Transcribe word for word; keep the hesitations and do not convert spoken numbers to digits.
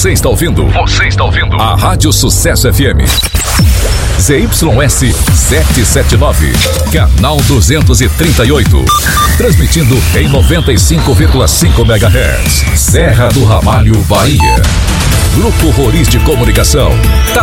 Você está ouvindo? Você está ouvindo? A Rádio Sucesso F M. Z Y S setecentos e setenta e nove, canal duzentos e trinta e oito. Transmitindo em noventa e cinco vírgula cinco megahertz. Serra do Ramalho, Bahia. Grupo Roriz de Comunicação. Tá